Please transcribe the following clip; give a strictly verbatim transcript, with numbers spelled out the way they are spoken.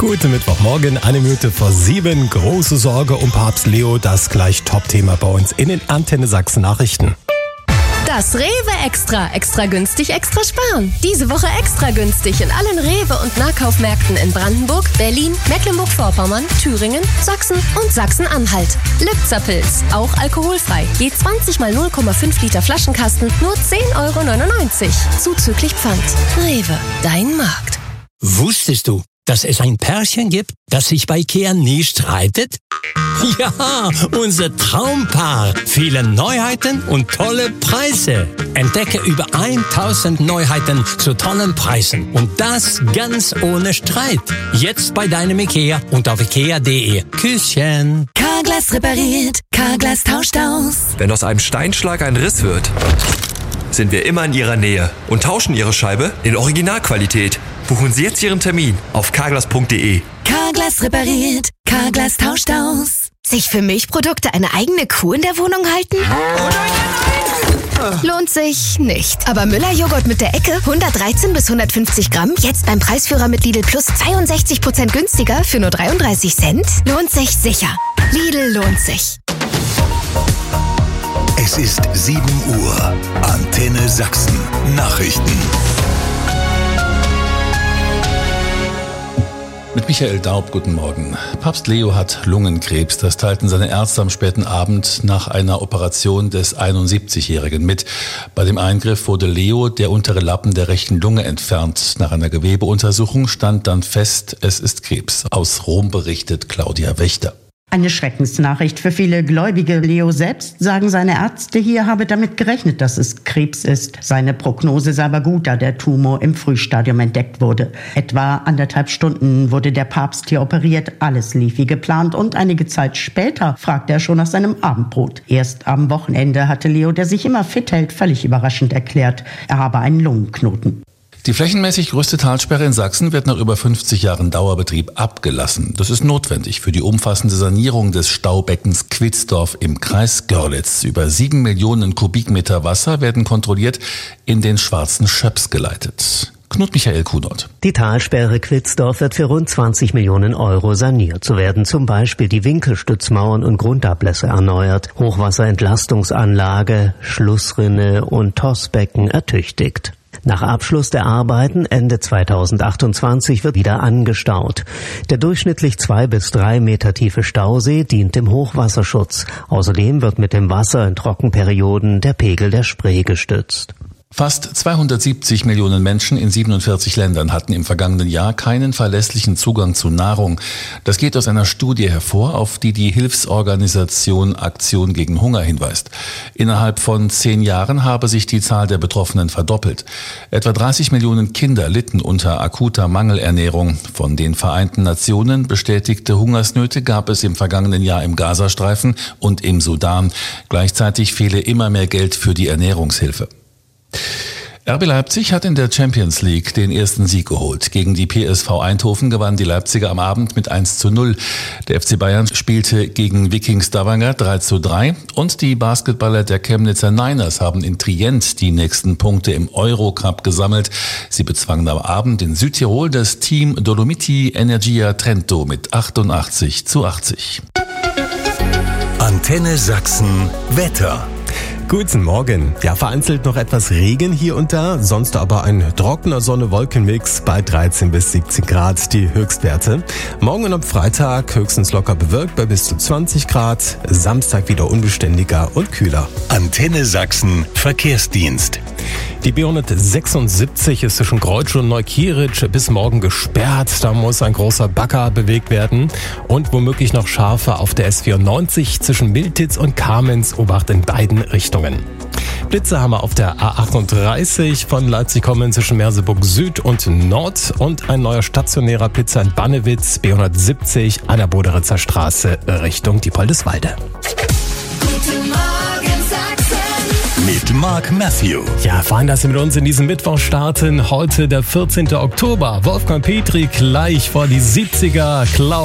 Guten Mittwochmorgen, eine Minute vor sieben. Große Sorge um Papst Leo, das gleich Top-Thema bei uns in den Antenne Sachsen Nachrichten. Das Rewe Extra. Extra günstig, extra sparen. Diese Woche extra günstig in allen Rewe- und Nahkaufmärkten in Brandenburg, Berlin, Mecklenburg-Vorpommern, Thüringen, Sachsen und Sachsen-Anhalt. Lipzerpilz, auch alkoholfrei. Je zwanzig mal null Komma fünf Liter Flaschenkasten, nur zehn Euro neunundneunzig. Zuzüglich Pfand. Rewe, dein Markt. Wusstest du, dass es ein Pärchen gibt, das sich bei IKEA nie streitet? Ja, unser Traumpaar. Viele Neuheiten und tolle Preise. Entdecke über tausend Neuheiten zu tollen Preisen. Und das ganz ohne Streit. Jetzt bei deinem IKEA und auf ikea punkt de. Küsschen. Carglass repariert, Carglass tauscht aus. Wenn aus einem Steinschlag ein Riss wird, sind wir immer in Ihrer Nähe und tauschen Ihre Scheibe in Originalqualität. Buchen Sie jetzt Ihren Termin auf carglass punkt de. Carglass repariert, Carglass tauscht aus. Sich für Milchprodukte eine eigene Kuh in der Wohnung halten? Lohnt sich nicht. Aber Müller-Joghurt mit der Ecke, hundertdreizehn bis hundertfünfzig Gramm, jetzt beim Preisführer mit Lidl Plus zweiundsechzig Prozent günstiger für nur dreiunddreißig Cent? Lohnt sich sicher. Lidl lohnt sich. Es ist sieben Uhr. Antenne Sachsen. Nachrichten. Mit Michael Daub, guten Morgen. Papst Leo hat Lungenkrebs. Das teilten seine Ärzte am späten Abend nach einer Operation des einundsiebzigjährigen mit. Bei dem Eingriff wurde Leo der untere Lappen der rechten Lunge entfernt. Nach einer Gewebeuntersuchung stand dann fest, es ist Krebs. Aus Rom berichtet Claudia Wächter. Eine Schreckensnachricht für viele Gläubige. Leo selbst, sagen seine Ärzte hier, habe damit gerechnet, dass es Krebs ist. Seine Prognose sei aber gut, da der Tumor im Frühstadium entdeckt wurde. Etwa anderthalb Stunden wurde der Papst hier operiert. Alles lief wie geplant und einige Zeit später fragte er schon nach seinem Abendbrot. Erst am Wochenende hatte Leo, der sich immer fit hält, völlig überraschend erklärt, er habe einen Lungenknoten. Die flächenmäßig größte Talsperre in Sachsen wird nach über fünfzig Jahren Dauerbetrieb abgelassen. Das ist notwendig für die umfassende Sanierung des Staubeckens Quitzdorf im Kreis Görlitz. Über sieben Millionen Kubikmeter Wasser werden kontrolliert in den Schwarzen Schöps geleitet. Knut Michael Kunert. Die Talsperre Quitzdorf wird für rund zwanzig Millionen Euro saniert. So werden zum Beispiel die Winkelstützmauern und Grundablässe erneuert, Hochwasserentlastungsanlage, Schlussrinne und Tossbecken ertüchtigt. Nach Abschluss der Arbeiten Ende zweitausendachtundzwanzig wird wieder angestaut. Der durchschnittlich zwei bis drei Meter tiefe Stausee dient dem Hochwasserschutz. Außerdem wird mit dem Wasser in Trockenperioden der Pegel der Spree gestützt. Fast zweihundertsiebzig Millionen Menschen in siebenundvierzig Ländern hatten im vergangenen Jahr keinen verlässlichen Zugang zu Nahrung. Das geht aus einer Studie hervor, auf die die Hilfsorganisation Aktion gegen Hunger hinweist. Innerhalb von zehn Jahren habe sich die Zahl der Betroffenen verdoppelt. Etwa dreißig Millionen Kinder litten unter akuter Mangelernährung. Von den Vereinten Nationen bestätigte Hungersnöte gab es im vergangenen Jahr im Gazastreifen und im Sudan. Gleichzeitig fehle immer mehr Geld für die Ernährungshilfe. R B Leipzig hat in der Champions League den ersten Sieg geholt. Gegen die P S V Eindhoven gewannen die Leipziger am Abend mit eins zu null. Der F C Bayern spielte gegen Viking Stavanger drei zu drei und die Basketballer der Chemnitzer Niners haben in Trient die nächsten Punkte im Eurocup gesammelt. Sie bezwangen am Abend in Südtirol das Team Dolomiti Energia Trento mit achtundachtzig zu achtzig. Antenne Sachsen Wetter. Guten Morgen. Ja, vereinzelt noch etwas Regen hier und da, sonst aber ein trockener Sonne-Wolken-Mix bei dreizehn bis siebzehn Grad die Höchstwerte. Morgen und am Freitag höchstens locker bewölkt bei bis zu zwanzig Grad, Samstag wieder unbeständiger und kühler. Antenne Sachsen Verkehrsdienst. Die B hundertsechsundsiebzig ist zwischen Kreutsch und Neukirch bis morgen gesperrt. Da muss ein großer Bagger bewegt werden. Und womöglich noch Schafe auf der S vierundneunzig zwischen Miltitz und Kamenz, Obacht in beiden Richtungen. Blitze haben wir auf der A achtunddreißig von Leipzig kommen zwischen Merseburg Süd und Nord. Und ein neuer stationärer Blitzer in Bannewitz, B hundertsiebzig an der Boderitzer Straße Richtung Diepoldeswalde. Mit Mark Matthew. Ja, fein, dass Sie mit uns in diesem Mittwoch starten. Heute der vierzehnten Oktober. Wolfgang Petri gleich vor die siebziger. Cloud.